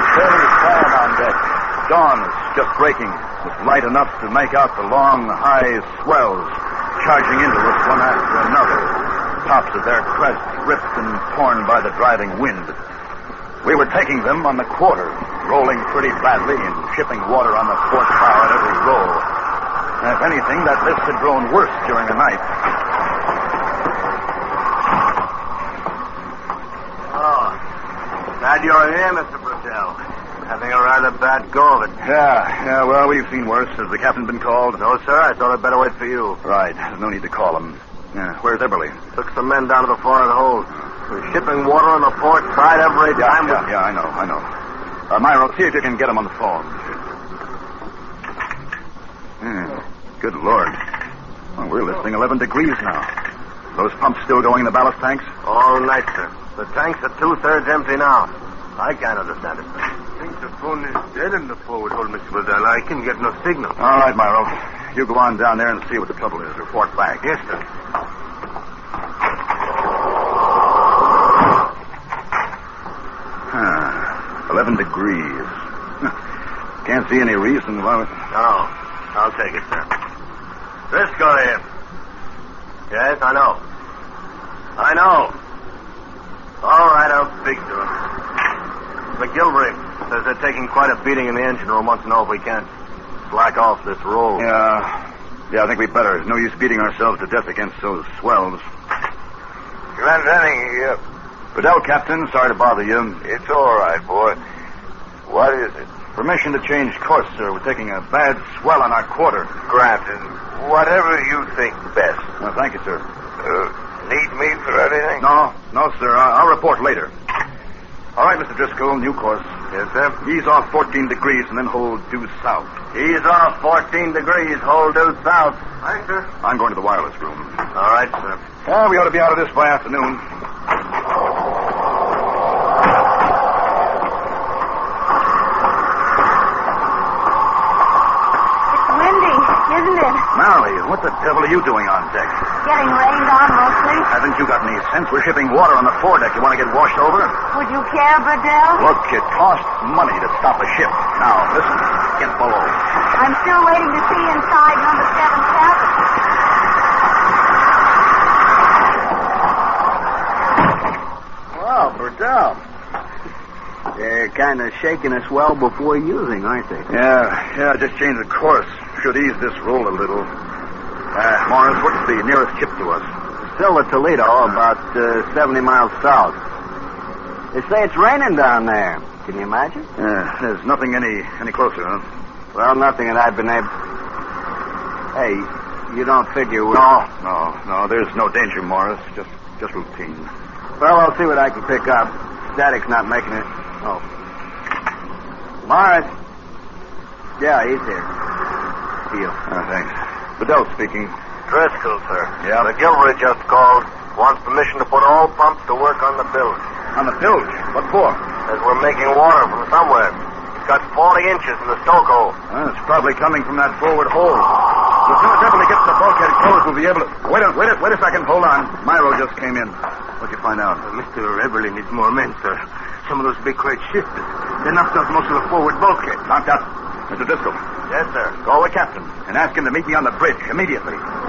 fairly quiet on deck. Dawn is just breaking, with light enough to make out the long, high swells charging into us one after another. Tops of their crests ripped and torn by the driving wind. We were taking them on the quarter, rolling pretty badly and shipping water on the port bow at every roll. And if anything, that list had grown worse during the night. Oh, glad you're here, Mr. Brunel. Having a rather bad go of it. Yeah, well, we've seen worse. Has the captain been called? No, sir. I thought I'd better wait for you. Right. There's no need to call him. Where's Eberly? Took some men down to the forward hold. We're shipping water on the port side every time. Yeah, I know. Myro, see if you can get him on the phone. Good Lord. Well, we're listing 11 degrees now. Those pumps still going in the ballast tanks? All night, sir. The tanks are 2/3 empty now. I can't understand it, sir. I think the phone is dead in the forward hold, Mr. Bedell. I can get no signal. All right, Myro. You go on down there and see what the trouble is. Report back. Yes, sir. 11 degrees. Can't see any reason why... No. I'll take it, sir. Driscoll here. Yes, I know. All right, I'll speak to him. McGilvery says they're taking quite a beating in the engine room. Wants to know if we can't slack off this roll. Yeah, I think we better. No use beating ourselves to death against those swells. Glendenning here. Bedell, Captain. Sorry to bother you. It's all right, boy. What is it? Permission to change course, sir. We're taking a bad swell on our quarter. Granted. Whatever you think best. Well, thank you, sir. Need me for anything? No, sir. I'll report later. All right, Mr. Driscoll, new course. Yes, sir. Ease off 14 degrees and then hold due south. Ease off 14 degrees, hold due south. Aye, sir. I'm going to the wireless room. All right, sir. Well, we ought to be out of this by afternoon. Isn't it? Mary, what the devil are you doing on deck? Getting rained on mostly. Haven't you got any sense? We're shipping water on the foredeck. You want to get washed over? Would you care, Bedell? Look, it costs money to stop a ship. Now, listen, get below. I'm still waiting to see inside number 7 cabin. Well, Bedell. They're kind of shaking us well before using, aren't they? Yeah, just change the course. Should ease this roll a little. Morris, what's the nearest ship to us? Still the Toledo, about 70 miles south. They say it's raining down there. Can you imagine? There's nothing any closer, huh? Well, nothing that I've been able... Hey, you don't figure we... No, there's no danger, Morris. Just routine. Well, I'll see what I can pick up. Static's not making it... Oh. Morris. Yeah, he's here. Deal. Thanks. Bedell speaking. Driscoll, sir. Yeah? McGilvery just called. Wants permission to put all pumps to work on the bilge. On the bilge? What for? Says we're making water from somewhere. It's got 40 inches in the stoke hole. It's probably coming from that forward hold. As soon as Eberly gets the bulkhead closed, we'll be able to... Wait a second. Hold on. Myro just came in. What'd you find out? Mr. Eberly needs more men, sir. Some of those big crates shifted. They knocked out most of the forward bulkhead. Knocked out. Mr. Driscoll. Yes, sir. Call the captain and ask him to meet me on the bridge immediately.